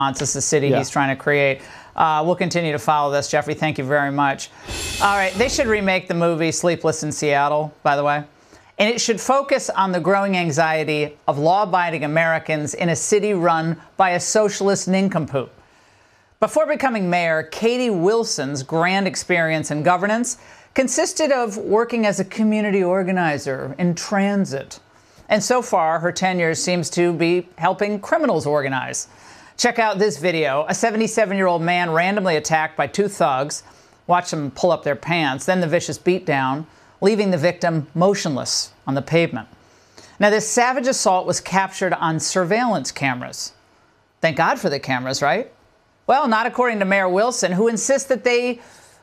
It's the city he's trying to create. We'll continue to follow this. Jeffrey, thank you very much. All right, they should remake the movie Sleepless in Seattle, by the way. And it should focus on the growing anxiety of law-abiding Americans in a city run by a socialist nincompoop. Before becoming mayor, Katie Wilson's grand experience in governance consisted of working as a community organizer in transit. And so far, her tenure seems to be helping criminals organize. Check out this video. A 77-year-old man randomly attacked by two thugs. Watch them pull up their pants, then the vicious beatdown, leaving the victim motionless on the pavement. Now, this savage assault was captured on surveillance cameras. Thank God for the cameras, right? Well, not according to Mayor Wilson, who insists that they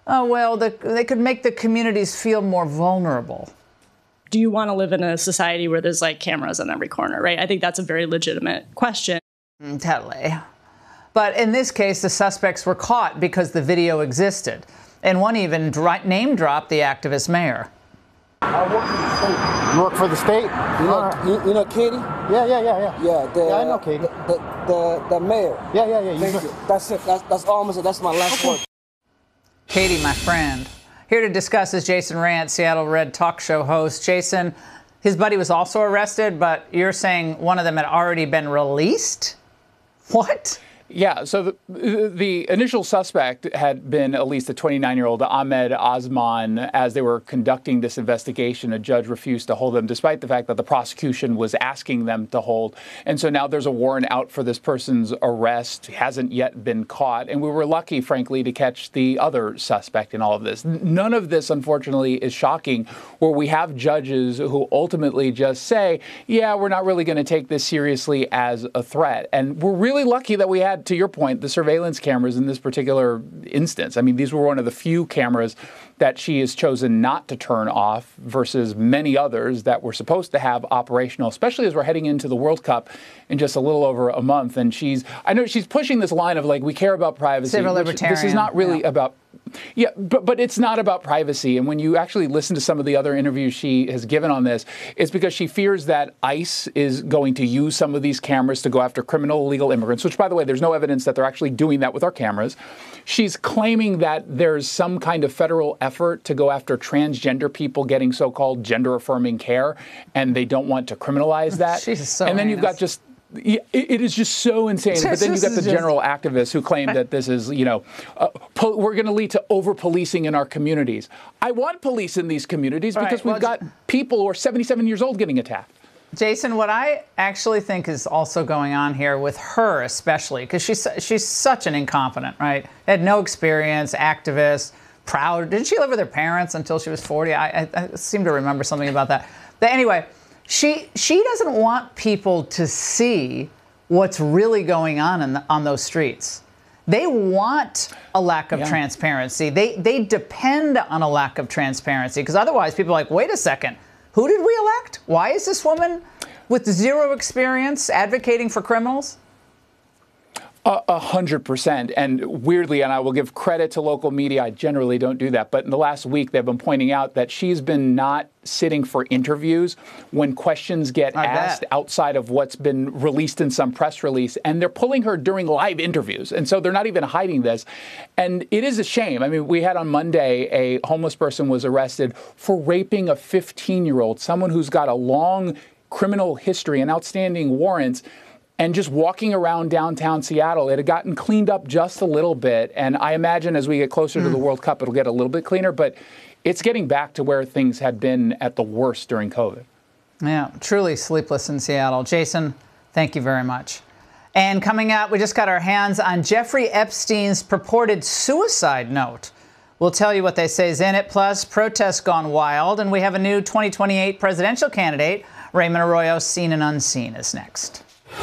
could make the communities feel more vulnerable. Do you want to live in a society where there's like cameras on every corner, right? I think that's a very legitimate question. Totally. But in this case, the suspects were caught because the video existed. And one even name-dropped the activist mayor. I work for the state. You work for the state? You know Katie? Yeah. Yeah, I know Katie. The mayor. Yeah. Thank you. That's it. That's almost it. That's my last word. Katie, my friend. Here to discuss is Jason Rant, Seattle Red talk show host. Jason, his buddy was also arrested, but you're saying one of them had already been released? What? Yeah, so the initial suspect had been at least a 29-year-old Ahmed Osman. As they were conducting this investigation, a judge refused to hold them, despite the fact that the prosecution was asking them to hold. And so now there's a warrant out for this person's arrest. He hasn't yet been caught. And we were lucky, frankly, to catch the other suspect in all of this. None of this, unfortunately, is shocking, where we have judges who ultimately just say, yeah, we're not really going to take this seriously as a threat. And we're really lucky that we had, to your point, the surveillance cameras in this particular instance. I mean, these were one of the few cameras that she has chosen not to turn off versus many others that were supposed to have operational, especially as we're heading into the World Cup in just a little over a month. And I know she's pushing this line of like, we care about privacy. Civil libertarian. This is not really about. Yeah, but it's not about privacy. And when you actually listen to some of the other interviews she has given on this, it's because she fears that ICE is going to use some of these cameras to go after criminal illegal immigrants, which, by the way, there's no evidence that they're actually doing that with our cameras. She's claiming that there's some kind of federal effort to go after transgender people getting so-called gender-affirming care, and they don't want to criminalize that. Jesus, so and then heinous. You've got just... It is just so insane. But then you got the general activists who claim that this is, we're going to lead to over-policing in our communities. I want police in these communities because we've got people who are 77 years old getting attacked. Jason, what I actually think is also going on here with her especially, because she's such an incompetent, right? Had no experience, activist, proud. Didn't she live with her parents until she was 40? I seem to remember something about that. But anyway, she doesn't want people to see what's really going on those streets. They want a lack of transparency. They depend on a lack of transparency, because otherwise people are like, wait a second, who did we elect? Why is this woman with zero experience advocating for criminals? 100%. And weirdly, and I will give credit to local media, I generally don't do that, but in the last week they've been pointing out that she's been not sitting for interviews when questions get asked outside of what's been released in some press release, and they're pulling her during live interviews. And so they're not even hiding this. And it is a shame. I mean, we had on Monday a homeless person was arrested for raping a 15-year-old, someone who's got a long criminal history and outstanding warrants. And just walking around downtown Seattle, it had gotten cleaned up just a little bit. And I imagine as we get closer to the World Cup, it'll get a little bit cleaner. But it's getting back to where things had been at the worst during COVID. Yeah, truly sleepless in Seattle. Jason, thank you very much. And coming up, we just got our hands on Jeffrey Epstein's purported suicide note. We'll tell you what they say is in it. Plus, protests gone wild. And we have a new 2028 presidential candidate. Raymond Arroyo, Seen and Unseen, is next.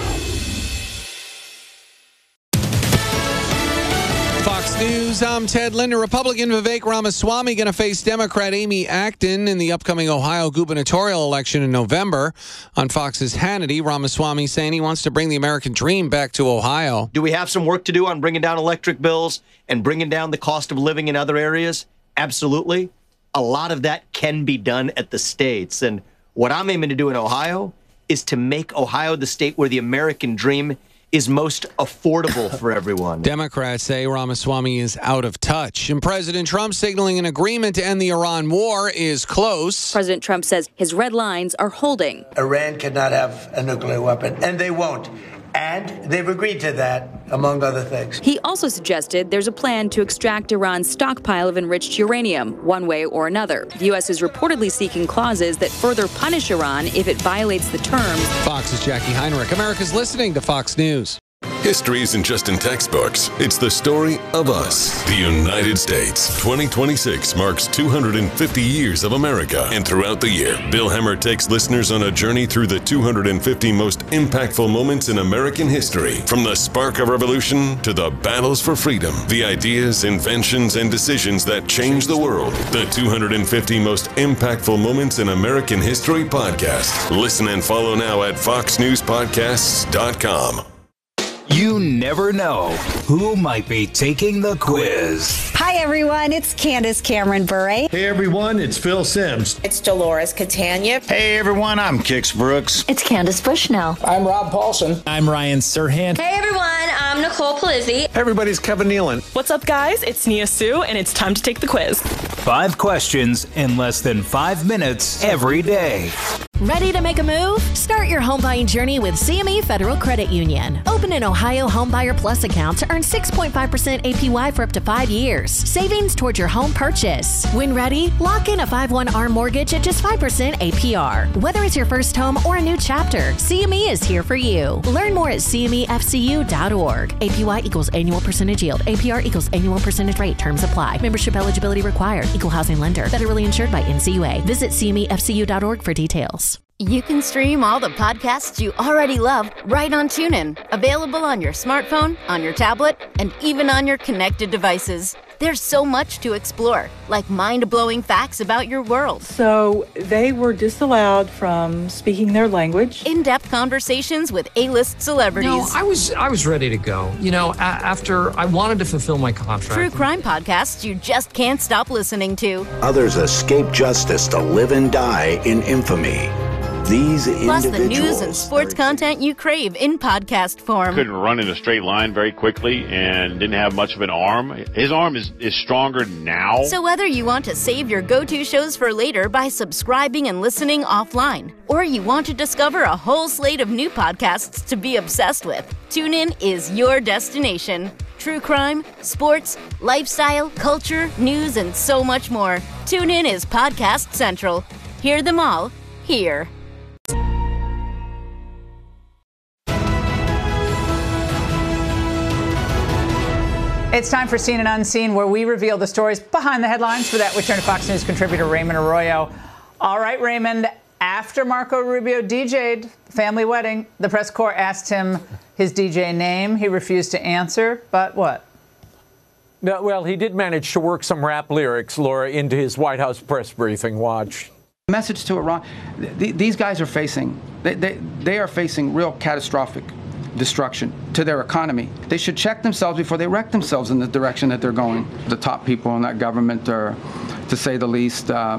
Fox News, I'm Ted Linder. Republican Vivek Ramaswamy going to face Democrat Amy Acton in the upcoming Ohio gubernatorial election in November. On Fox's Hannity, Ramaswamy saying he wants to bring the American dream back to Ohio. Do we have some work to do on bringing down electric bills and bringing down the cost of living in other areas? Absolutely. A lot of that can be done at the states. And what I'm aiming to do in Ohio is to make Ohio the state where the American dream is most affordable for everyone. Democrats say Ramaswamy is out of touch. And President Trump signaling an agreement to end the Iran war is close. President Trump says his red lines are holding. Iran cannot have a nuclear weapon, and they won't. And they've agreed to that, among other things. He also suggested there's a plan to extract Iran's stockpile of enriched uranium, one way or another. The U.S. is reportedly seeking clauses that further punish Iran if it violates the terms. Fox's Jackie Heinrich. America's listening to Fox News. History isn't just in textbooks. It's the story of us. The United States. 2026 marks 250 years of America. And throughout the year, Bill Hemmer takes listeners on a journey through the 250 most impactful moments in American history. From the spark of revolution to the battles for freedom. The ideas, inventions, and decisions that changed the world. The 250 most impactful moments in American history podcast. Listen and follow now at foxnewspodcasts.com. You never know who might be taking the quiz. Hi, everyone. It's Candace Cameron Bure. Hey, everyone. It's Phil Simms. It's Dolores Catania. Hey, everyone. I'm Kix Brooks. It's Candace Bushnell. I'm Rob Paulson. I'm Ryan Serhant. Hey, everyone. I'm Nicole Palizzi. Everybody's Kevin Nealon. What's up, guys? It's Nia Sue, and it's time to take the quiz. 5 questions in less than 5 minutes every day. Ready to make a move? Start your home buying journey with CME Federal Credit Union. Open an Ohio Homebuyer Plus account to earn 6.5% APY for up to 5 years. Savings towards your home purchase. When ready, lock in a 5/1 ARM mortgage at just 5% APR. Whether it's your first home or a new chapter, CME is here for you. Learn more at CMEFCU.org. APY equals annual percentage yield. APR equals annual percentage rate. Terms apply. Membership eligibility required. Equal housing lender. Federally insured by NCUA. Visit CMEFCU.org for details. You can stream all the podcasts you already love right on TuneIn. Available on your smartphone, on your tablet, and even on your connected devices. There's so much to explore, like mind-blowing facts about your world. So they were disallowed from speaking their language. In-depth conversations with A-list celebrities. No, I was ready to go. You know, after I wanted to fulfill my contract. True crime podcasts you just can't stop listening to. Others escape justice to live and die in infamy. These plus the news and sports content you crave in podcast form. Couldn't run in a straight line very quickly and didn't have much of an arm. His arm is stronger now. So whether you want to save your go-to shows for later by subscribing and listening offline, or you want to discover a whole slate of new podcasts to be obsessed with, TuneIn is your destination. True crime, sports, lifestyle, culture, news, and so much more. TuneIn is Podcast Central. Hear them all here. It's time for Seen and Unseen, where we reveal the stories behind the headlines. For that, we turn to Fox News contributor Raymond Arroyo. All right, Raymond, after Marco Rubio DJ'd the family wedding, the press corps asked him his DJ name. He refused to answer, but what? No, well, he did manage to work some rap lyrics, Laura, into his White House press briefing. Watch. Message to Iran, these guys are facing, they are facing real catastrophic destruction to their economy. They should check themselves before they wreck themselves in the direction that they're going. The top people in that government are, to say the least, they're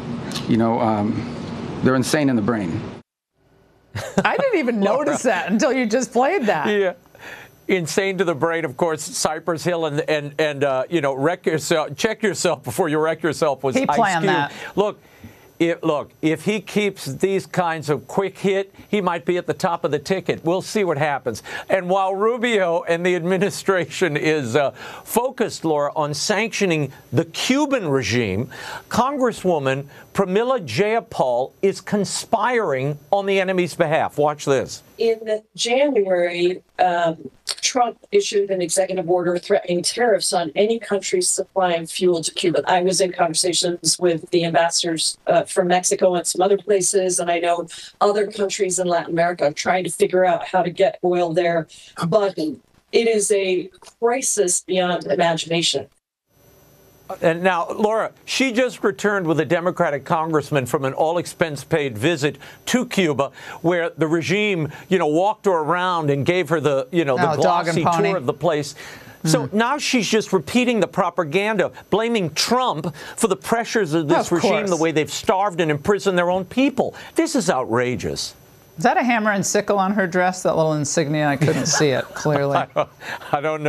insane in the brain. I didn't even notice that until you just played that. Yeah. Insane to the brain, of course. Cypress Hill and wreck yourself. Check yourself before you wreck yourself. Was he planned that? Look, if he keeps these kinds of quick hit, he might be at the top of the ticket. We'll see what happens. And while Rubio and the administration is focused, Laura, on sanctioning the Cuban regime, Congresswoman Pramila Jayapal is conspiring on the enemy's behalf. Watch this. In January, Trump issued an executive order threatening tariffs on any country supplying fuel to Cuba. I was in conversations with the ambassadors from Mexico and some other places, and I know other countries in Latin America are trying to figure out how to get oil there. But it is a crisis beyond imagination. And now, Laura, she just returned with a Democratic congressman from an all-expense-paid visit to Cuba, where the regime, walked her around and gave her the glossy tour of the place. So now she's just repeating the propaganda, blaming Trump for the pressures of this regime, the way they've starved and imprisoned their own people. This is outrageous. Is that a hammer and sickle on her dress? That little insignia? I couldn't see it clearly. I don't know.